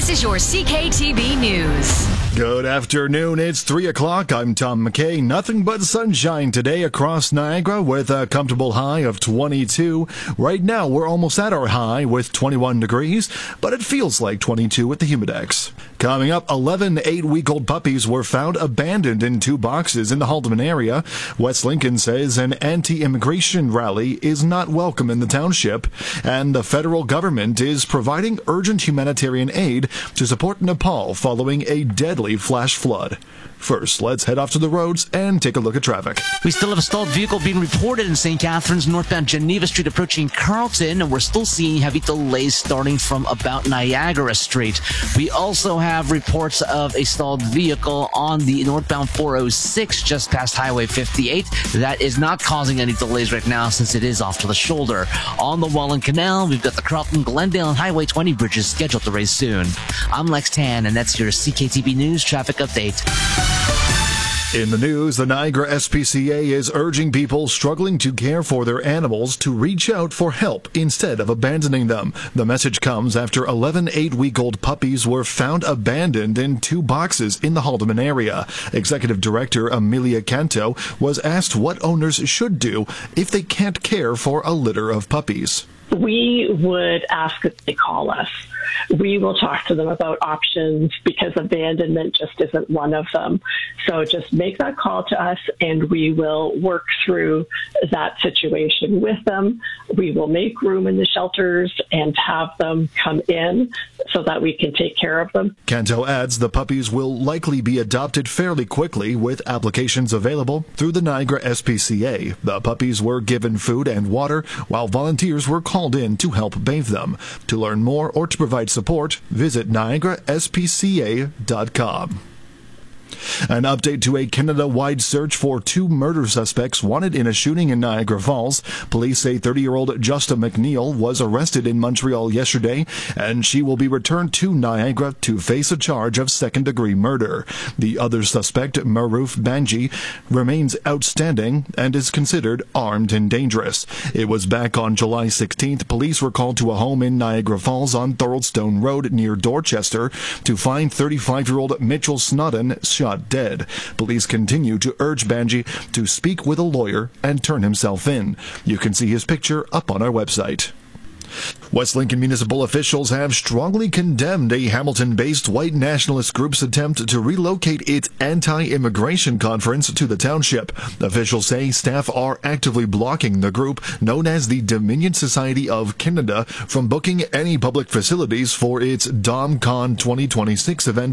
This is your CKTB News. Good afternoon. It's 3 o'clock. I'm Tom McKay. Nothing but sunshine today across Niagara with a comfortable high of 22. Right now, we're almost at our high with 21 degrees, but it feels like 22 at the Humidex. Coming up, 11 8-week-old puppies were found abandoned in 2 boxes in the Haldimand area. West Lincoln says an anti-immigration rally is not welcome in the township, and the federal government is providing urgent humanitarian aid to support Nepal following a deadly flash flood. First, let's head off to the roads and take a look at traffic. We still have a stalled vehicle being reported in St. Catharines, northbound Geneva Street approaching Carlton, and we're still seeing heavy delays starting from about Niagara Street. We also have reports of a stalled vehicle on the northbound 406 just past Highway 58. That is not causing any delays right now since it is off to the shoulder. On the Welland Canal, we've got the Carlton-Glendale and Highway 20 bridges scheduled to raise soon. I'm Lex Tan, and that's your CKTB News traffic update. In the news, the Niagara SPCA is urging people struggling to care for their animals to reach out for help instead of abandoning them. The message comes after 11 8-week-old puppies were found abandoned in 2 boxes in the Haldimand area. Executive Director Amelia Canto was asked what owners should do if they can't care for a litter of puppies. We would ask that they call us. We will talk to them about options because abandonment just isn't one of them. So just make that call to us and we will work through that situation with them. We will make room in the shelters and have them come in so that we can take care of them. Canto adds the puppies will likely be adopted fairly quickly with applications available through the Niagara SPCA. The puppies were given food and water while volunteers were called in to help bathe them. To learn more or to provide support, visit niagaraspca.com. An update to a Canada-wide search for 2 murder suspects wanted in a shooting in Niagara Falls. Police say 30-year-old Justa McNeil was arrested in Montreal yesterday, and she will be returned to Niagara to face a charge of second-degree murder. The other suspect, Maruf Banji, remains outstanding and is considered armed and dangerous. It was back on July 16th. Police were called to a home in Niagara Falls on Thoroldstone Road near Dorchester to find 35-year-old Mitchell Snodden shot dead. Police continue to urge Banji to speak with a lawyer and turn himself in. You can see his picture up on our website. West Lincoln municipal officials have strongly condemned a Hamilton-based white nationalist group's attempt to relocate its anti-immigration conference to the township. Officials say staff are actively blocking the group, known as the Dominion Society of Canada, from booking any public facilities for its DomCon 2026 event